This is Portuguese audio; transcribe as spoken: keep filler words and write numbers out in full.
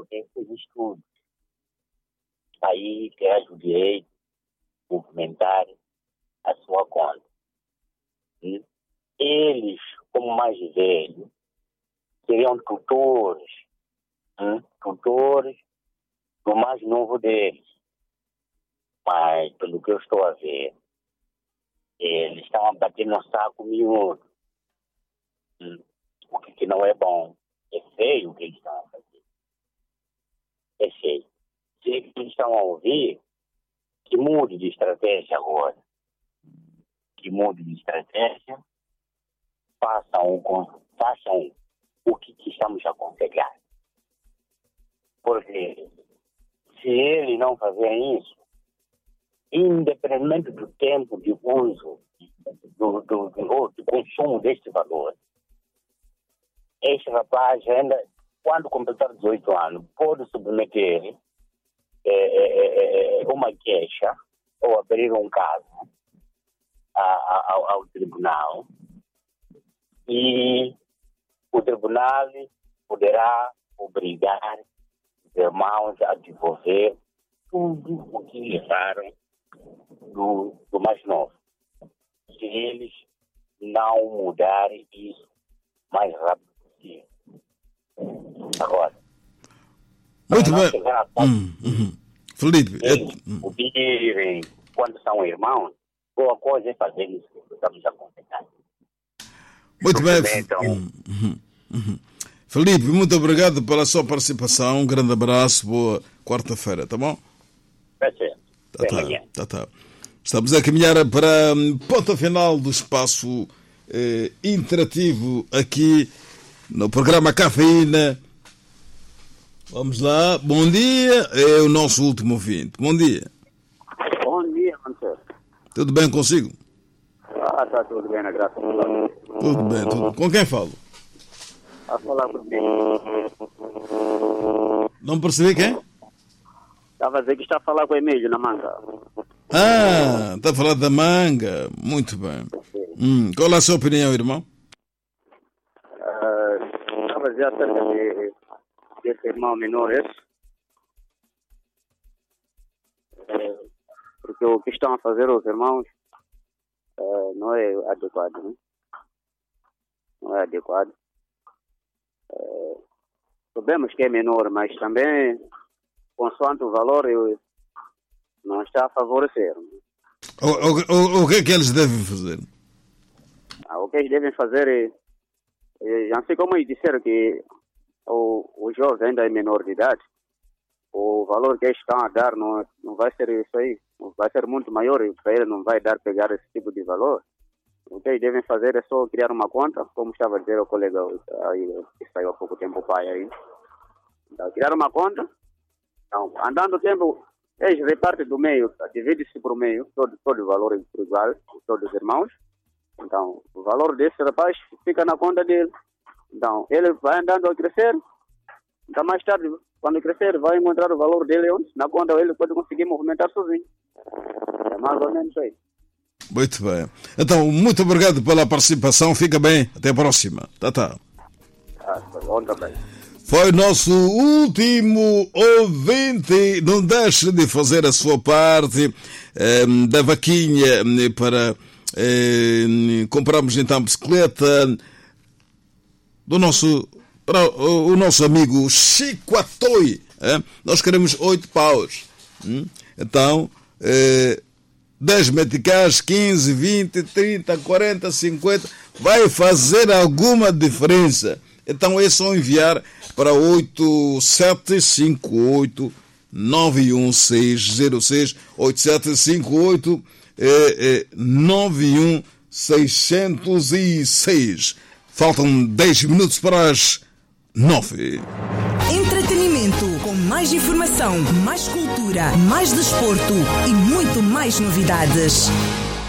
fazer os estudos. Aí terás o direito de movimentar a sua conta. Eles, como mais velhos, seriam tutores, hein? tutores do mais novo deles. Mas, pelo que eu estou a ver, eles estão a bater no saco miúdo. Hein? O que, que não é bom. É feio o que eles estão a fazer. É feio. Se eles estão a ouvir, que mude de estratégia agora. Que mude de estratégia. Façam o, façam o que, que estamos a aconselhar. Porque se eles não fazerem isso, independente do tempo de uso, do, do, do, do consumo deste valor, este rapaz ainda, quando completar dezoito anos, pode submeter é, é, é, uma queixa ou abrir um caso a, a, ao, ao tribunal, e o tribunal poderá obrigar os irmãos a devolver tudo o que levaram do, do mais novo, se eles não mudarem isso mais rápido possível. Agora, muito bem. Hum, hum. Felipe, eles é... ouvirem quando são irmãos, boa coisa é fazer isso que estamos a conversar. Muito bem. Hum, hum, hum. Felipe, muito obrigado pela sua participação. Um grande abraço, boa quarta-feira, tá bom? Tá certo. Tá, tá, tá, tá. Estamos a caminhar para a ponta final do espaço eh, interativo aqui no programa Cafeína. Vamos lá. Bom dia. É o nosso último ouvinte. Bom dia. Bom dia, Mancer. Tudo bem consigo? Ah, está tudo bem, na graça. Tudo bem, tudo. Com quem falo? A falar comigo. Não percebi quem? Estava a dizer que está a falar com o Emílio na manga. Ah, está a falar da manga. Muito bem. Hum, qual é a sua opinião, irmão? Uh, estava a dizer acerca de, desse irmão menor esse. Uh, porque o que estão a fazer os irmãos uh, não é adequado, né? Não é adequado. Uh, sabemos que é menor, mas também, consoante o valor, eu, não está a favorecer. O, o, o, o que é que eles devem fazer? Ah, o que eles devem fazer é, é assim como eles disseram que o, o jovem ainda é menor de idade, o valor que eles estão a dar não, não vai ser isso aí, vai ser muito maior e para ele não vai dar pegar esse tipo de valor. O que eles devem fazer é só criar uma conta, como estava a dizer o colega aí, que saiu há pouco tempo, o pai aí. Então, criar uma conta, então, andando o tempo, eles repartem do meio, divide-se por meio, todo, todo o valor é igual, todos os irmãos. Então, o valor desse rapaz fica na conta dele. Então, ele vai andando a crescer, então mais tarde, quando crescer, vai encontrar o valor dele onde? Na conta ele pode conseguir movimentar sozinho. É mais ou menos isso aí. Muito bem. Então, muito obrigado pela participação. Fica bem. Até a próxima. Tá, tá. Ah, bom também. Foi nosso último ouvinte. Não deixe de fazer a sua parte eh, da vaquinha para eh, comprarmos então a bicicleta do nosso, para o, o nosso amigo Chico Atoi. Eh? Nós queremos oito paus. Hum? Então, eh, dez meticais, quinze, vinte, trinta, quarenta, cinquenta, vai fazer alguma diferença. Então é só enviar para oito sete cinco oito nove um seis zero seis, oito sete cinco oito nove um seis zero seis. Faltam dez minutos para as nove. Entretenimento com mais informação, mais cultura, mais desporto e muito mais novidades.